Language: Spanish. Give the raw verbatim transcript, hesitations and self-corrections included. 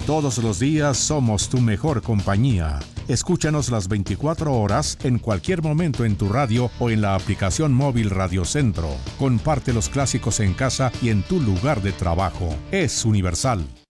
Todos los días somos tu mejor compañía. Escúchanos las veinticuatro horas en cualquier momento en tu radio o en la aplicación móvil Radio Centro. Comparte los clásicos en casa y en tu lugar de trabajo. Es Universal.